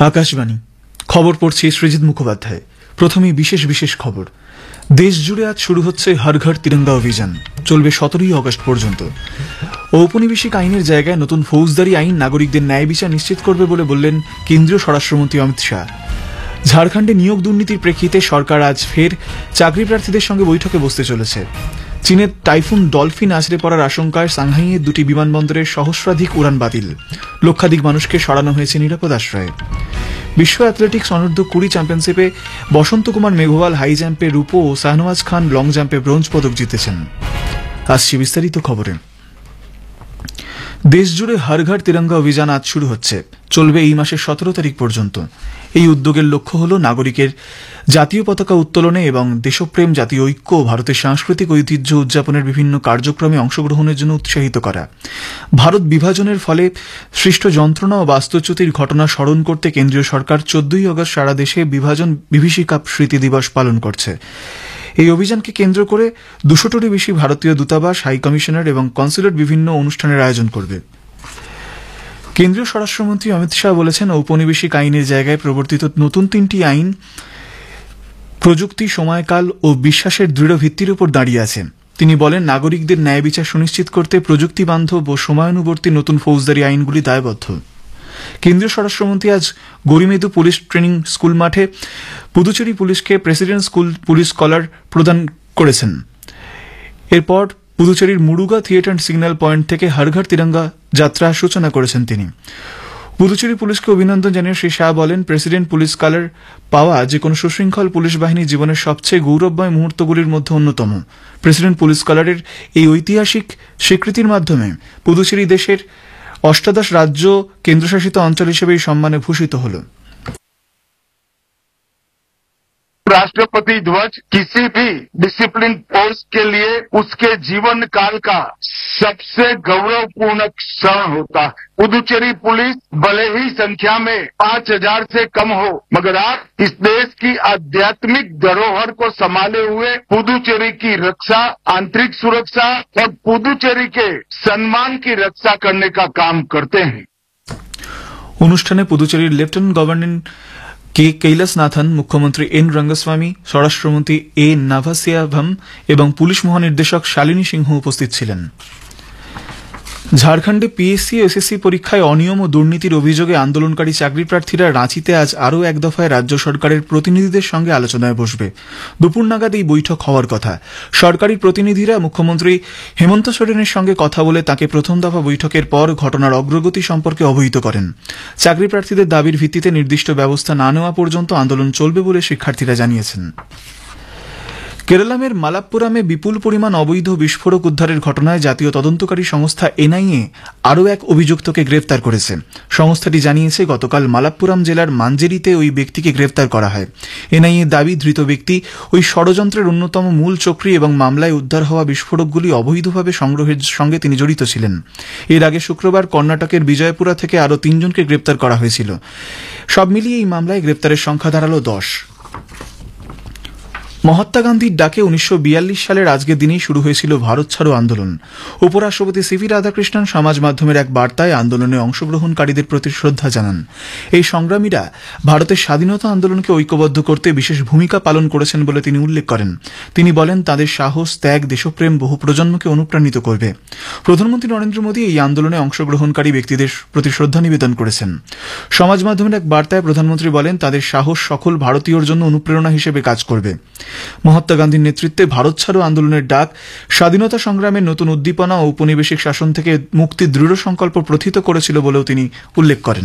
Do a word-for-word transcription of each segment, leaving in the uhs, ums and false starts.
আকাশবাণী খবর পড়ছি সৃজিত মুখোপাধ্যায়। প্রথমেই বিশেষ বিশেষ খবর। দেশ জুড়ে আজ শুরু হচ্ছে হর ঘর তিরঙ্গা অভিযান, চলবে সতেরোই আগস্ট পর্যন্ত। ঔপনিবেশিক আইনের জায়গায় নতুন ফৌজদারি আইন নাগরিকদের ন্যায় বিচার নিশ্চিত করবে বলে বললেন কেন্দ্রীয় স্বরাষ্ট্রমন্ত্রী অমিত শাহ। ঝাড়খণ্ডে নিয়োগ দুর্নীতির প্রেক্ষিতে সরকার আজ ফের চাকরি প্রার্থীদের সঙ্গে বৈঠকে বসতে চলেছে। চীনের টাইফুন ডলফিন আছড়ে পড়ার আশঙ্কায় সাংহাইয়ের দুটি বিমানবন্দরের সহস্রাধিক উড়ান বাতিল, লক্ষাধিক মানুষকে সরানো হয়েছে নিরাপদ আশ্রয়ে। বিশ্ব অ্যাথলেটিক্স অনূর্ধ্ব কুড়ি চ্যাম্পিয়নশিপে বসন্ত কুমার মেঘওয়াল হাই জাম্পে রূপো ও শাহনওয়াজ খান লং জাম্পে ব্রোঞ্জ পদক জিতেছেন। আসছি বিস্তারিত খবরে। দেশ জুড়ে হর ঘর তিরঙ্গা অভিযান আজ শুরু হচ্ছে, চলবে এই মাসের সতেরো তারিখ পর্যন্ত। এই উদ্যোগের লক্ষ্য হল নাগরিকের জাতীয় পতাকা উত্তোলনে এবং দেশপ্রেম, জাতীয় ঐক্য ও ভারতের সাংস্কৃতিক ঐতিহ্য উদযাপনের বিভিন্ন কার্যক্রমে অংশগ্রহণের জন্য উৎসাহিত করা। ভারত বিভাজনের ফলে সৃষ্ট যন্ত্রণা ও বাস্তুচ্যুতির ঘটনা স্মরণ করতে কেন্দ্রীয় সরকার চোদ্দই আগস্ট সারা দেশে বিভাজন বিভীষিকা স্মৃতি দিবস পালন করছে। এই অভিযানকে কেন্দ্র করে দুশোটিরও বেশি ভারতীয় দূতাবাস, হাই কমিশনার এবং কনসুলেট বিভিন্ন অনুষ্ঠানের আয়োজন করবে। কেন্দ্রীয় স্বরাষ্ট্রমন্ত্রী অমিত শাহ বলেছেন, ঔপনিবেশিক আইনের জায়গায় প্রবর্তিত নতুন তিনটি আইন প্রযুক্তি, সময়কাল ও বিশ্বাসের দৃঢ় ভিত্তির উপর দাঁড়িয়ে আছে। তিনি বলেন, নাগরিকদের ন্যায় বিচার সুনিশ্চিত করতে প্রযুক্তি বান্ধব ও সময়ানুবর্তী নতুন ফৌজদারি আইনগুলি দায়বদ্ধ। কেন্দ্রীয় স্বরাষ্ট্রমন্ত্রী আজ গরিমেদু পুলিশ ট্রেনিং স্কুল মাঠে পুদুচেরি পুলিশকে প্রেসিডেন্ট স্কুল পুলিশ স্কলার প্রদান করেছেন। এরপর পুদুচেরির মুরুগা থিয়েটার সিগন্যাল পয়েন্ট থেকে হর ঘর তিরঙ্গা যাত্রা সূচনা করেছেন তিনি। পুদুচেরি পুলিশকে অভিনন্দন জানিয়ে শ্রী শাহ বলেন, প্রেসিডেন্ট পুলিশ স্কলার পাওয়া যে কোনো সুশৃঙ্খল পুলিশ বাহিনী জীবনের সবচেয়ে গৌরবময় মুহূর্তগুলির মধ্যে অন্যতম। প্রেসিডেন্ট পুলিশ স্কলারের এই ঐতিহাসিক স্বীকৃতির মাধ্যমে পুদুচেরি দেশের অষ্টাদশ রাজ্য কেন্দ্রশাসিত অঞ্চল হিসেবে এই সম্মানে ভূষিত হল। राष्ट्रपति ध्वज किसी भी डिसिप्लिन फोर्स के लिए उसके जीवन काल का सबसे गौरवपूर्ण क्षण होता है। पुदुचेरी पुलिस भले ही संख्या में पांच हजार से कम हो, मगर आप इस देश की आध्यात्मिक धरोहर को संभाले हुए पुदुचेरी की रक्षा, आंतरिक सुरक्षा और पुदुचेरी के सम्मान की रक्षा करने का काम करते हैं। অনুষ্ঠানে পুদুচেরির লেফটেন্যান্ট গভর্নর কে কৈলাসনাথন, মুখ্যমন্ত্রী এন রঙ্গস্বামী, স্বরাষ্ট্রমন্ত্রী এ নাভাসিয়াভম এবং পুলিশ মহানির্দেশক শালিনী সিংহ উপস্থিত ছিলেন। ঝাড়খণ্ডে পিএসসি ও এসএসসি পরীক্ষায় অনিয়ম ও দুর্নীতির অভিযোগে আন্দোলনকারী চাকরি প্রার্থীরা রাঁচিতে আজ আরও এক দফায় রাজ্য সরকারের প্রতিনিধিদের সঙ্গে আলোচনায় বসবে। দুপুর নাগাদ এই বৈঠক হওয়ার কথা। সরকারি প্রতিনিধিরা মুখ্যমন্ত্রী হেমন্ত সোরেনের সঙ্গে কথা বলে তাঁকে প্রথম দফা বৈঠকের পর ঘটনার অগ্রগতি সম্পর্কে অবহিত করেন। চাকরি প্রার্থীদের দাবির ভিত্তিতে নির্দিষ্ট ব্যবস্থা না নেওয়া পর্যন্ত আন্দোলন চলবে বলে শিক্ষার্থীরা জানিয়েছেন। কেরালামের মালাপ্পুরামে বিপুল পরিমাণ অবৈধ বিস্ফোরক উদ্ধারের ঘটনায় জাতীয় তদন্তকারী সংস্থা এনআইএ আরও এক অভিযুক্তকে গ্রেফতার করেছে। সংস্থাটি জানিয়েছে, গতকাল মালাপ্পুরাম জেলার মাঞ্জেরিতে ওই ব্যক্তিকে গ্রেফতার করা হয়। এনআইএ দাবি, ধৃত ব্যক্তি ওই ষড়যন্ত্রের অন্যতম মূল চক্রী এবং মামলায় উদ্ধার হওয়া বিস্ফোরকগুলি অবৈধভাবে সংগ্রহের সঙ্গে তিনি জড়িত ছিলেন। এর আগে শুক্রবার কর্ণাটকের বিজয়পুরা থেকে আরও তিনজনকে গ্রেফতার করা হয়েছিল। সব মিলিয়ে এই মামলায় গ্রেফতারের সংখ্যা দাঁড়াল দশ। মহাত্মা গান্ধীর ডাকে উনিশশো বিয়াল্লিশ সালের আজকের দিনেই শুরু হয়েছিল ভারত ছাড়ো আন্দোলন। উপরাষ্ট্রপতি সিভি রাধাকৃষ্ণন সমাজ মাধ্যমের এক বার্তায় আন্দোলনে অংশগ্রহণকারীদের প্রতি শ্রদ্ধা জানান। এই সংগ্রামীরা ভারতের স্বাধীনতা আন্দোলনকে ঐক্যবদ্ধ করতে বিশেষ ভূমিকা পালন করেছেন বলে তিনি উল্লেখ করেন। তিনি বলেন, তাদের সাহস, ত্যাগ, দেশপ্রেম বহু প্রজন্মকে অনুপ্রাণিত করবে। প্রধানমন্ত্রী নরেন্দ্র মোদী এই আন্দোলনে অংশগ্রহণকারী ব্যক্তিদের প্রতি শ্রদ্ধা নিবেদন করেছেন। সমাজ মাধ্যমের এক বার্তায় প্রধানমন্ত্রী বলেন, তাদের সাহস সকল ভারতীয়র জন্য অনুপ্রেরণা হিসেবে কাজ করবে। মহাত্মা গান্ধীর নেতৃত্বে ভারত ছাড়ো আন্দোলনের ডাক স্বাধীনতা সংগ্রামের নতুন উদ্দীপনা ও ঔপনিবেশিক শাসন থেকে মুক্তির দৃঢ় সংকল্প প্রথিত করেছিল বলেও তিনি উল্লেখ করেন।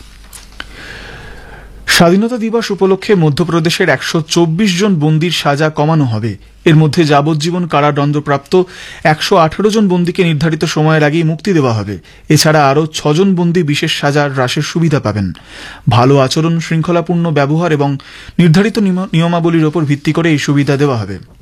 স্বাধীনতা দিবস উপলক্ষে মধ্যপ্রদেশের একশো চব্বিশ জন বন্দীর সাজা কমানো হবে। এর মধ্যে যাবজ্জীবন কারাদণ্ডপ্রাপ্ত একশো আঠারো জন বন্দীকে নির্ধারিত সময়ের আগেই মুক্তি দেওয়া হবে। এছাড়া আরও ছজন বন্দী বিশেষ সাজার হ্রাসের সুবিধা পাবেন। ভালো আচরণ, শৃঙ্খলাপূর্ণ ব্যবহার এবং নির্ধারিত নিয়মাবলীর ওপর ভিত্তি করে এই সুবিধা দেওয়া হবে।